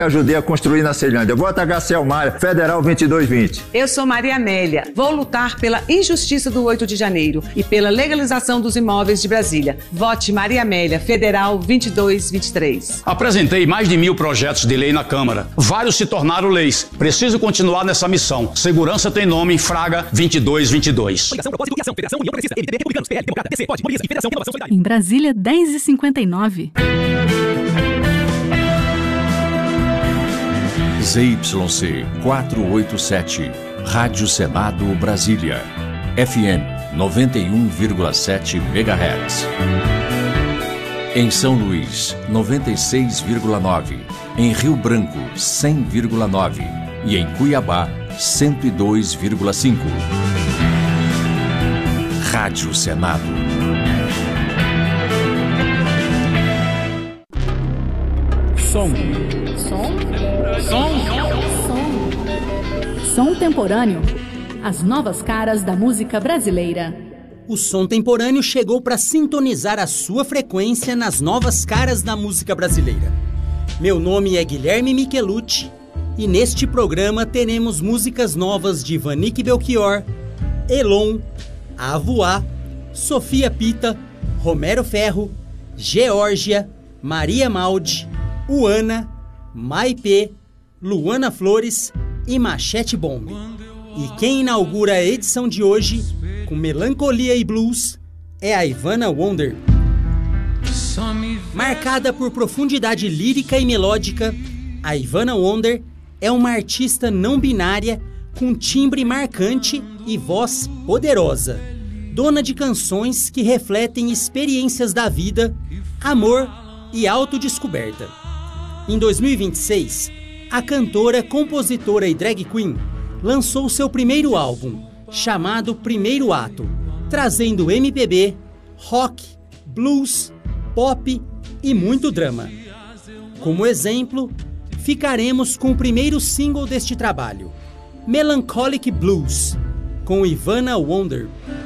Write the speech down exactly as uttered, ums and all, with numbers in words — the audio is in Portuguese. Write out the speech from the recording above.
Ajudei a construir na Ceilândia. Voto H C Elmaria, Federal vinte e dois vinte. Eu sou Maria Amélia. Vou lutar pela injustiça do oito de janeiro e pela legalização dos imóveis de Brasília. Vote Maria Amélia, Federal vinte e dois vinte e três. Apresentei mais de mil projetos de lei na Câmara. Vários se tornaram leis. Preciso continuar nessa missão. Segurança tem nome, Fraga vinte e dois vinte e dois. Em Brasília, dez e cinquenta e nove. Z Y C quatrocentos e oitenta e sete, Rádio Senado Brasília, F M noventa e um vírgula sete megahertz. Em São Luís, noventa e seis vírgula nove, em Rio Branco, cem vírgula nove e em Cuiabá, cento e dois vírgula cinco. Rádio Senado. Som. Som? Som. Som. Som temporâneo. As novas caras da música brasileira. O som temporâneo chegou para sintonizar a sua frequência nas novas caras da música brasileira. Meu nome é Guilherme Michelucci e neste programa teremos músicas novas de Vanique Belchior, Elon, Avoá, Sofia Pita, Romero Ferro, Geórgia, Maria Maldi, Uana, Maipê, Luana Flores e Machete Bomb. E quem inaugura a edição de hoje, com melancolia e blues, é a Ivana Wonder. Marcada por profundidade lírica e melódica, a Ivana Wonder é uma artista não binária com timbre marcante e voz poderosa, dona de canções que refletem experiências da vida, amor e autodescoberta. Em dois mil e vinte e seis, a cantora, compositora e drag queen lançou seu primeiro álbum, chamado Primeiro Ato, trazendo M P B, rock, blues, pop e muito drama. Como exemplo, ficaremos com o primeiro single deste trabalho, Melancholic Blues, com Ivana Wonder.